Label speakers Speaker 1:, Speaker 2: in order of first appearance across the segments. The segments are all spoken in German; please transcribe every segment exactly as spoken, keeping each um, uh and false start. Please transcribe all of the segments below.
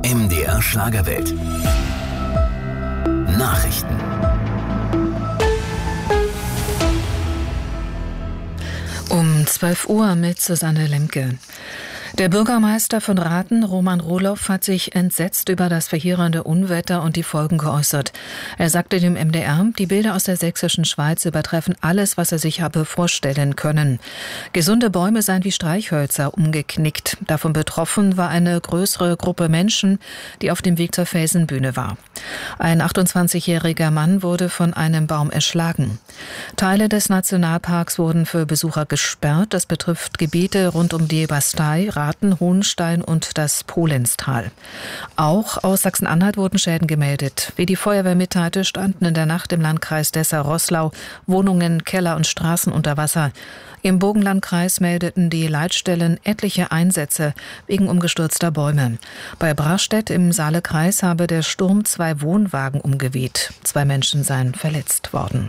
Speaker 1: M D R Schlagerwelt. Nachrichten.
Speaker 2: Um zwölf Uhr mit Susanne Lemke. Der Bürgermeister von Rathen, Roman Rohloff, hat sich entsetzt über das verheerende Unwetter und die Folgen geäußert. Er sagte dem M D R, die Bilder aus der sächsischen Schweiz übertreffen alles, was er sich habe vorstellen können. Gesunde Bäume seien wie Streichhölzer umgeknickt. Davon betroffen war eine größere Gruppe Menschen, die auf dem Weg zur Felsenbühne war. Ein achtundzwanzigjähriger Mann wurde von einem Baum erschlagen. Teile des Nationalparks wurden für Besucher gesperrt. Das betrifft Gebiete rund um die Bastei, Rathen, Hohenstein und das Polenztal. Auch aus Sachsen-Anhalt wurden Schäden gemeldet. Wie die Feuerwehr mitteilte, standen in der Nacht im Landkreis Dessau-Roßlau Wohnungen, Keller und Straßen unter Wasser. Im Burgenlandkreis meldeten die Leitstellen etliche Einsätze wegen umgestürzter Bäume. Bei Brachstedt im Saalekreis habe der Sturm zwei Wohnwagen umgeweht. Zwei Menschen seien verletzt worden.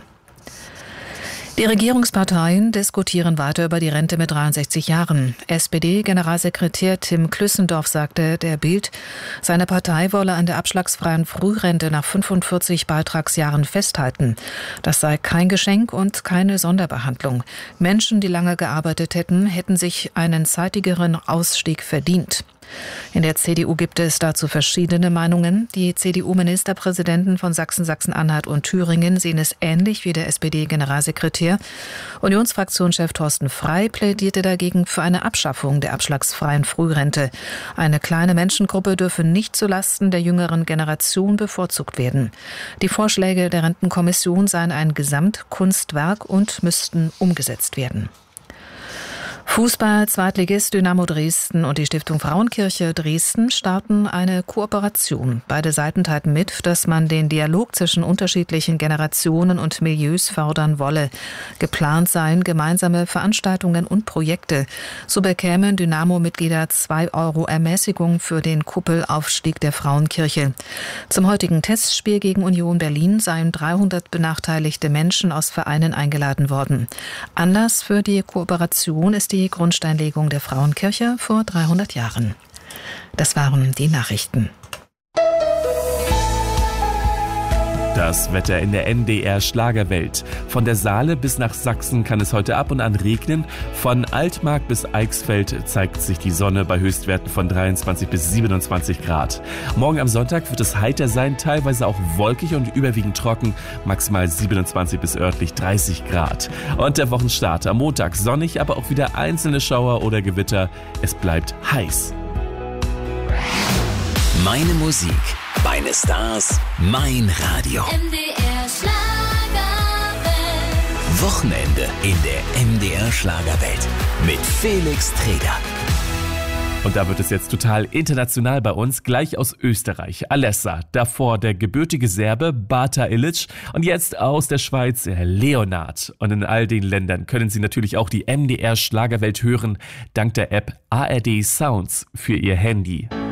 Speaker 2: Die Regierungsparteien diskutieren weiter über die Rente mit dreiundsechzig Jahren. S P D-Generalsekretär Tim Klüssendorf sagte der Bild, seine Partei wolle an der abschlagsfreien Frührente nach fünfundvierzig Beitragsjahren festhalten. Das sei kein Geschenk und keine Sonderbehandlung. Menschen, die lange gearbeitet hätten, hätten sich einen zeitigeren Ausstieg verdient. In der C D U gibt es dazu verschiedene Meinungen. Die C D U-Ministerpräsidenten von Sachsen, Sachsen-Anhalt und Thüringen sehen es ähnlich wie der S P D-Generalsekretär. Unionsfraktionschef Thorsten Frey plädierte dagegen für eine Abschaffung der abschlagsfreien Frührente. Eine kleine Menschengruppe dürfe nicht zulasten der jüngeren Generation bevorzugt werden. Die Vorschläge der Rentenkommission seien ein Gesamtkunstwerk und müssten umgesetzt werden. Fußball-Zweitligist Dynamo Dresden und die Stiftung Frauenkirche Dresden starten eine Kooperation. Beide Seiten teilten mit, dass man den Dialog zwischen unterschiedlichen Generationen und Milieus fördern wolle. Geplant seien gemeinsame Veranstaltungen und Projekte. So bekämen Dynamo-Mitglieder zwei Euro Ermäßigung für den Kuppelaufstieg der Frauenkirche. Zum heutigen Testspiel gegen Union Berlin seien dreihundert benachteiligte Menschen aus Vereinen eingeladen worden. Anlass für die Kooperation ist die Die Grundsteinlegung der Frauenkirche vor dreihundert Jahren. Das waren die Nachrichten.
Speaker 3: Das Wetter in der M D R Schlagerwelt. Von der Saale bis nach Sachsen kann es heute ab und an regnen. Von Altmark bis Eichsfeld zeigt sich die Sonne bei Höchstwerten von dreiundzwanzig bis siebenundzwanzig Grad. Morgen am Sonntag wird es heiter sein, teilweise auch wolkig und überwiegend trocken, maximal siebenundzwanzig bis örtlich dreißig Grad. Und der Wochenstart am Montag sonnig, aber auch wieder einzelne Schauer oder Gewitter. Es bleibt heiß.
Speaker 1: Meine Musik, meine Stars, mein Radio.
Speaker 4: M D R Schlagerwelt.
Speaker 1: Wochenende in der M D R Schlagerwelt mit Felix Treder.
Speaker 3: Und da wird es jetzt total international bei uns, gleich aus Österreich. Alessa, davor der gebürtige Serbe Bata Ilic und jetzt aus der Schweiz Leonard. Und in all den Ländern können Sie natürlich auch die M D R Schlagerwelt hören, dank der App A R D Sounds für Ihr Handy.